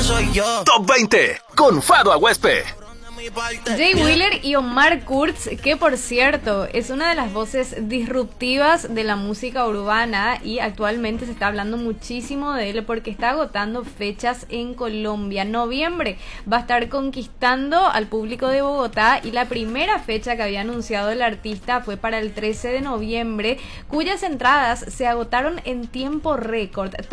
soy yo. Top 20 con Fado Aguespe. Jay Wheeler y Omar Kurz, que por cierto es una de las voces disruptivas de la música urbana y actualmente se está hablando muchísimo de él porque está agotando fechas en Colombia. Noviembre va a estar conquistando al público de Bogotá y la primera fecha que había anunciado el artista fue para el 13 de noviembre, cuyas entradas se agotaron en tiempo récord.